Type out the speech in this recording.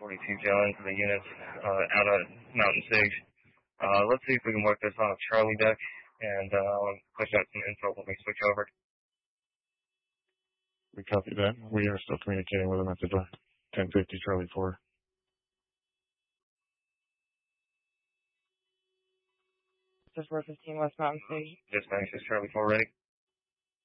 42 John to the units out of Mountain Sage. Let's see if we can work this on a Charlie deck, and I'll push out some info when we switch over. We copy that. We are still communicating with them at the 1050 Charlie 4. Just 415 West Mountain Stage. Dispatch, is Charlie 4 ready?